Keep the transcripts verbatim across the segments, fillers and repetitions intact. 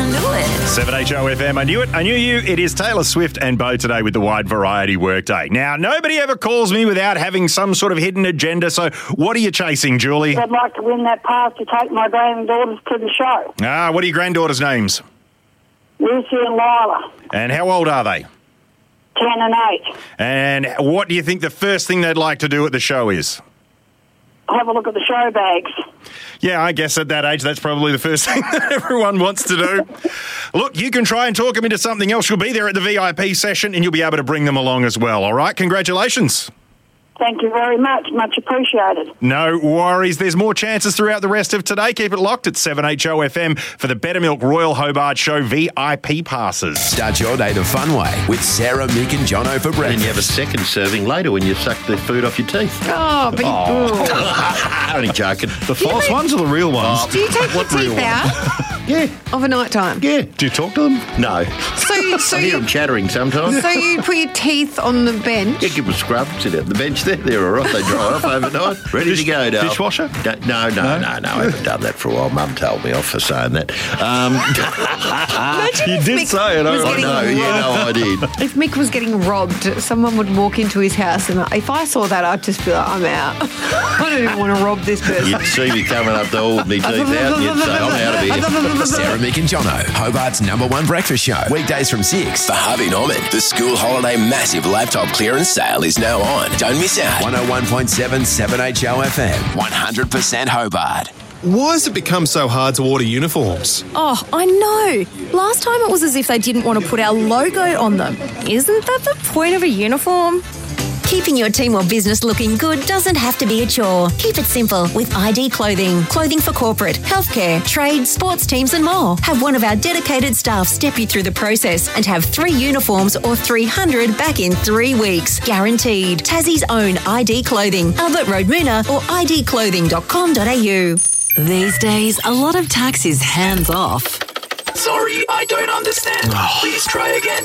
knew it. seven H O F M. I knew it. I knew you. It is Taylor Swift and Bo today with the Wide Variety Workday. Now, nobody ever calls me without having some sort of hidden agenda. So what are you chasing, Julie? I'd like to win that pass to take my granddaughters to the show. Ah, what are your granddaughters' names? Lucy and Lila, And how old are they? ten and eight. And what do you think the first thing they'd like to do at the show is? Have a look at the show bags. Yeah, I guess at that age, that's probably the first thing that everyone wants to do. Look, you can try and talk them into something else. You'll be there at the V I P session and you'll be able to bring them along as well, all right? Congratulations. Thank you very much. Much appreciated. No worries. There's more chances throughout the rest of today. Keep it locked at seven H O F M for the Better Milk Royal Hobart Show V I P passes. Start your day the fun way with Sarah, Mick and Jono for breakfast. And you have a second serving later when you suck the food off your teeth. Oh, but Oh. Only joking. The false ones or the real ones? do you take your What real teeth out Yeah, of a night time? yeah. Do you talk to them? No. So, you- so I hear you, them chattering sometimes. so you put your teeth on the bench. Yeah, give them a scrub, sit at the bench there. They're all right. They dry off overnight. Ready Dish- to go, Dale. dishwasher? No, no, no, no, no. I haven't done that for a while. Mum told me off for saying that. Um, Imagine You if did Mick say it, I was I getting know, you know I did. If Mick was getting robbed, someone would walk into his house, and if I saw that, I'd just be like, I'm out. I don't even want to rob this person. You'd see me coming up the hall with me teeth out and you'd say, I'm out of here. Sarah, Mick and Jono, Hobart's number one breakfast show. Weekdays from six. For Harvey Norman, the school holiday massive laptop clearance sale is now on. Don't miss out. one oh one point seven seven H O F M. one hundred percent Hobart. Why has it become so hard to order uniforms? Oh, I know. Last time it was as if they didn't want to put our logo on them. Isn't that the point of a uniform? Keeping your team or business looking good doesn't have to be a chore. Keep it simple with I D Clothing. Clothing for corporate, healthcare, trade, sports teams and more. Have one of our dedicated staff step you through the process and have three uniforms or three hundred back in three weeks. Guaranteed. Tassie's own I D Clothing. Albert Road, Moona or I D clothing dot com dot a u. These days, a lot of tax is hands off. Sorry, I don't understand. Please try again.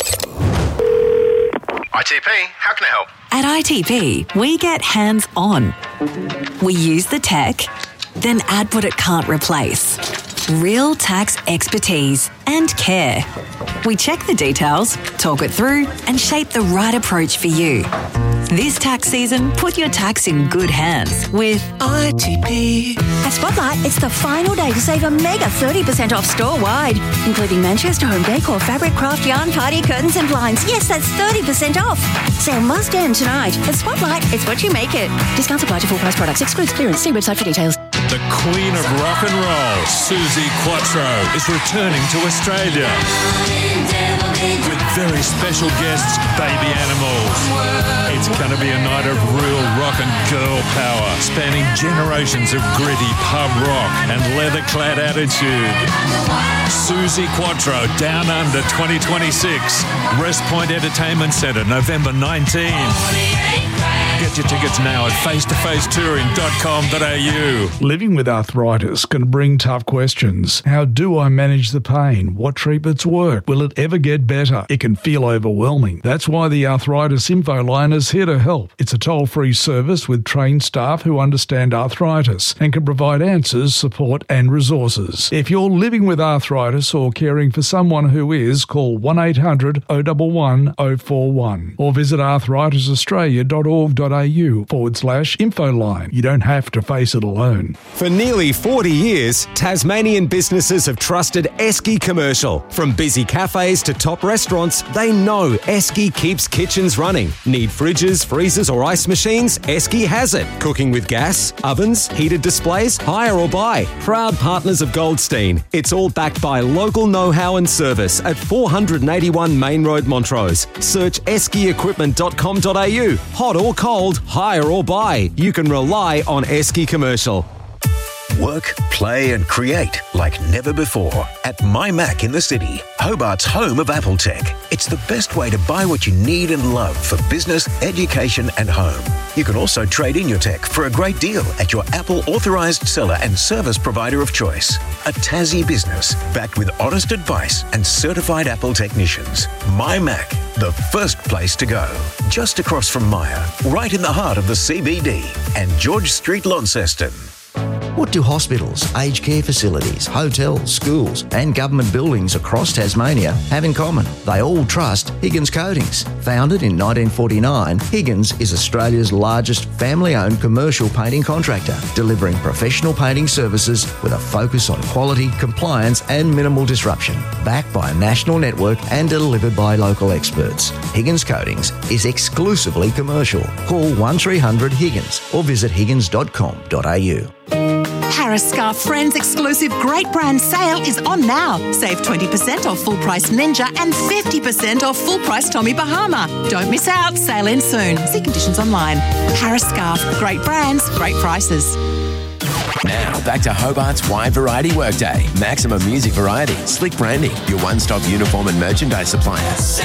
I T P, how can I help? At I T P, we get hands on. We use the tech, then add what it can't replace. Real tax expertise and care. We check the details, talk it through, and shape the right approach for you. This tax season, put your tax in good hands with I T P. At Spotlight, it's the final day to save a mega thirty percent off store-wide, including Manchester Home Decor, fabric, craft, yarn, party, curtains and blinds. Yes, that's thirty percent off. Sale must end tonight. At Spotlight, it's what you make it. Discounts apply to full-price products. Excludes clearance. See website for details. The Queen of Rock and Roll, Susie Quattro, is returning to Australia with very special guests, Baby Animals. It's going to be a night of real rock and girl power, spanning generations of gritty pub rock and leather-clad attitude. Susie Quattro, Down Under twenty twenty-six, Rest Point Entertainment Centre, November nineteenth. Get your tickets now at face to face touring dot com dot a u. Living with arthritis can bring tough questions. How do I manage the pain? What treatments work? Will it ever get better? It can feel overwhelming. That's why the Arthritis Info Line is here to help. It's a toll-free service with trained staff who understand arthritis and can provide answers, support and resources. If you're living with arthritis or caring for someone who is, call one eight hundred oh one one oh four one or visit arthritis australia dot org dot a u forward slash info line. You don't have to face it alone. For nearly forty years, Tasmanian businesses have trusted Esky Commercial. From busy cafes to top restaurants, they know Esky keeps kitchens running. Need fridges, freezers or ice machines? Esky has it. Cooking with gas, ovens, heated displays, hire or buy. Proud partners of Goldstein. It's all backed by local know-how and service at four eighty-one Main Road, Montrose. Search esky equipment dot com dot a u. Hot or cold, hire or buy. You can rely on Esky Commercial. Work, play and create like never before at My Mac in the City, Hobart's home of Apple Tech. It's the best way to buy what you need and love for business, education and home. You can also trade in your tech for a great deal at your Apple authorised seller and service provider of choice. A Tassie business backed with honest advice and certified Apple technicians. My Mac, the first place to go. Just across from Myer, right in the heart of the C B D and George Street, Launceston. What do hospitals, aged care facilities, hotels, schools and government buildings across Tasmania have in common? They all trust Higgins Coatings. Founded in nineteen forty-nine, Higgins is Australia's largest family-owned commercial painting contractor, delivering professional painting services with a focus on quality, compliance and minimal disruption. Backed by a national network and delivered by local experts, Higgins Coatings is exclusively commercial. Call one three hundred Higgins or visit higgins dot com dot a u. Harris Scarf Friends exclusive great brand sale is on now. Save twenty percent off full price Ninja and fifty percent off full price Tommy Bahama. Don't miss out, sale ends soon. See conditions online. Harris Scarf, great brands, great prices. Now, back to Hobart's Wide Variety Workday. Maximum music variety, slick branding, your one-stop uniform and merchandise supplier.